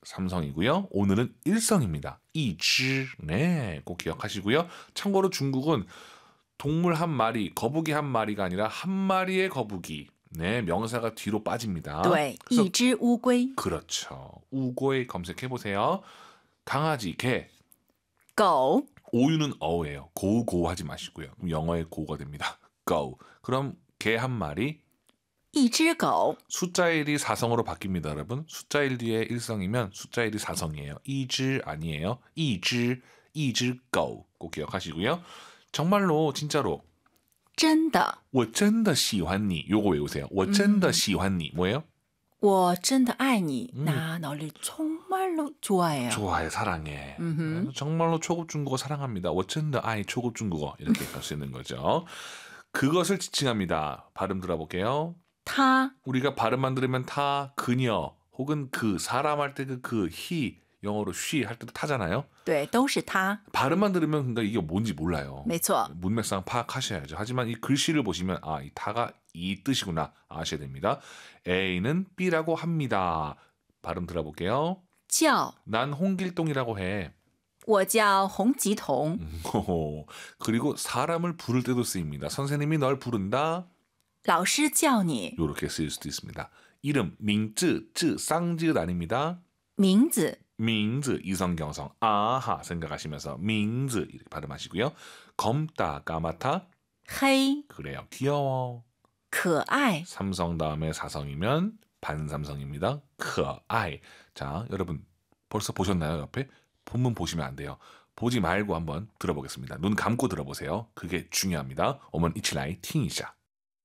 삼성이고요. 오늘은 일성입니다. 이지. 네, 꼭 기억하시고요. 참고로 중국은 동물 한 마리, 거북이 한 마리가 아니라 한 마리의 거북이. 네, 명사가 뒤로 빠집니다. 对， 그래서 一只乌龟。 그렇죠. 우고에 검색해 보세요. 강아지, 개. 狗 오유는 어예요. 고우 하지 마시고요. 그럼 영어의 고가 됩니다. go. 그럼 개 한 마리. 一只狗 숫자 1이 4성으로 바뀝니다, 여러분. 숫자 1 뒤에 1성이면 숫자 1이 4성이에요. 이즈 아니에요. 이즈 go. 꼭 기억하시고요. 정말로 진짜로 真的我真的喜欢你. 요거 외우세요. 我真的喜欢你. 뭐예요? 我真的爱你 나 너를 정말로 좋아해요. 좋아해, 사랑해. 음흠. 정말로 초급 중국어 사랑합니다. 我真的爱 초급 중국어. 이렇게 갈 수 있는 거죠. 그것을 지칭합니다. 발음 들어볼게요. 他 우리가 발음만 들으면 타, 그녀, 혹은 그, 사람 할 때 그, he, 영어로 she 할 때도 타잖아요. 对都是他 발음만 들으면 그러니까 이게 뭔지 몰라요. 没错 문맥상 파악하셔야죠. 하지만 이 글씨를 보시면 아, 이 타가 이 뜻이구나 아셔야 됩니다. A는 B라고 합니다. 발음 들어볼게요. 叫 난 홍길동이라고 해. 我叫洪吉童 그리고 사람을 부를 때도 쓰입니다. 선생님이 널 부른다. 老师叫你 이렇게 쓰일 수도 있습니다. 이름, 밍즈, 쌍지읒 아닙니다. 名字 밍즈, 이성경성, 아하 생각하시면서 밍즈 이렇게 발음하시고요. 검다, 까마타. 黑 그래요. 귀여워. 可爱 삼성 다음에 사성이면 반삼성입니다. 可爱. 자, 여러분 벌써 보셨나요? 옆에? 본문 보시면 안 돼요. 보지 말고 한번 들어보겠습니다. 눈 감고 들어보세요. 그게 중요합니다. 我们一起来听一下.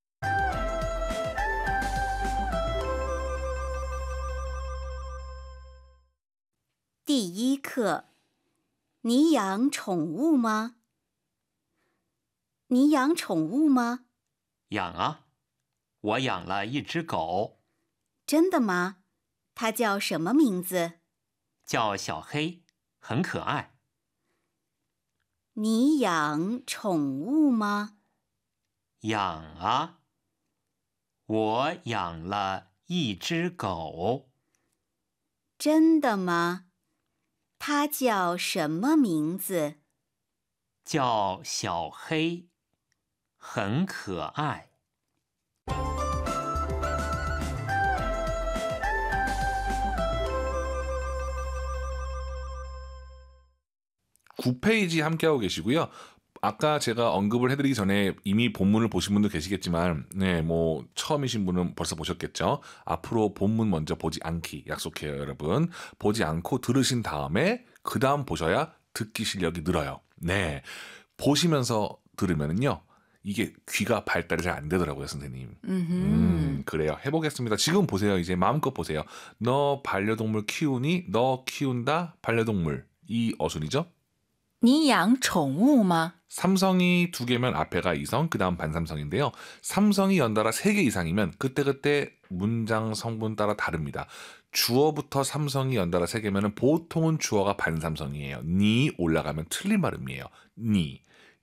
第一课，你养宠物吗？你养宠物吗？ 养啊，我养了一只狗， 真的吗？它叫什么名字？ 叫小黑，很可爱。 你养宠物吗？ 养啊，我养了一只狗， 真的吗？它叫什么名字？ 叫小黑，很可爱。 9페이지 함께하고 계시고요. 아까 제가 언급을 해드리기 전에 이미 본문을 보신 분도 계시겠지만, 네, 뭐 처음이신 분은 벌써 보셨겠죠. 앞으로 본문 먼저 보지 않기 약속해요, 여러분. 보지 않고 들으신 다음에 그 다음 보셔야 듣기 실력이 늘어요. 네, 보시면서 들으면은요, 이게 귀가 발달이 잘 안 되더라고요, 선생님. 그래요. 해보겠습니다. 지금 보세요. 이제 마음껏 보세요. 너 반려동물 키우니? 너 키운다? 반려동물. 이 어순이죠. 你养宠物吗 삼성이 2개면 앞에가 이성, 그 다음 반삼성인데요. 삼성이 연달아 3개 이상이면 그때그때 문장 성분 따라 다릅니다. 주어부터 삼성이 연달아 3개면 보통은 주어가 반삼성이에요. 니 올라가면 틀린 발음이에요. 니,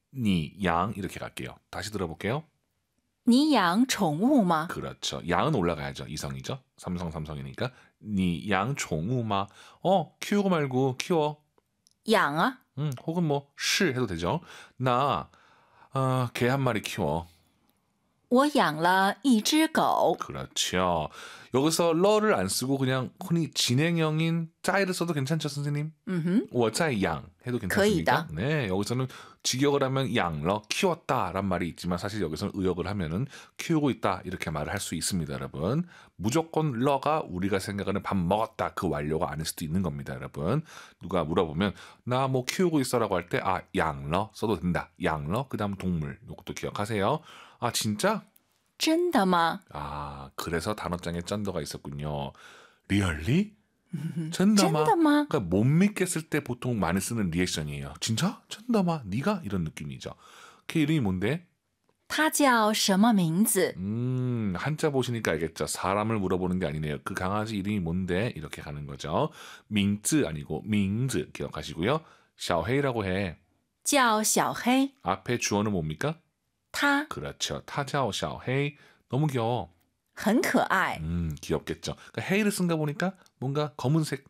양 이렇게 갈게요. 다시 들어볼게요. 你养宠物吗 그렇죠. 양은 올라가야죠. 이성이죠. 삼성이니까. 니, 양, 총우마. 키우고 말고 키워. 养啊 혹은 뭐, 시 해도 되죠. 나, 개 한 마리 키워. 我养了一只狗 그렇죠. 여기서 러를 안 쓰고 그냥 흔히 진행형인 짜이를 써도 괜찮죠, 선생님? 我在양 해도 괜찮습니까? 네, 여기서는 직역을 하면 양러, 키웠다란 말이 있지만 사실 여기서는 의역을 하면은 키우고 있다 이렇게 말을 할 수 있습니다, 여러분. 무조건 러가 우리가 생각하는 밥 먹었다 그 완료가 아닐 수도 있는 겁니다, 여러분. 누가 물어보면 나 뭐 키우고 있어라고 할 때 양러 써도 된다. 양러 그다음 동물 이것도 기억하세요. 아 진짜? 真的吗 그래서 단어장에 쩐더가 있었군요. 리얼리? 쩐다마? 真的吗 그러니까 못 믿겠을 때 보통 많이 쓰는 리액션이에요. 진짜? 쩐다마? 네가? 이런 느낌이죠. 걔 이름이 뭔데? 它叫什么名字 한자 보시니까 알겠죠. 사람을 물어보는 게 아니네요. 그 강아지 이름이 뭔데? 이렇게 가는 거죠. 밍즈 아니고 밍즈 기억하시고요. 샤오헤이라고 해. 叫小黑 앞에 주어는 뭡니까? 它 그렇죠. 타자오 샤오헤이. 너무 귀여워. 很可爱 귀엽겠죠. 그러니까 헤이를 쓴 거 보니까 뭔가 검은색